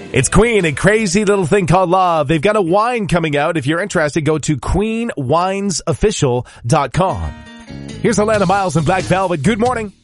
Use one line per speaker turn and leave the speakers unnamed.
It's Queen, A Crazy Little Thing Called Love. They've got a wine coming out. If you're interested, go to queenwinesofficial.com. Here's Alana Miles and Black Velvet. Good morning.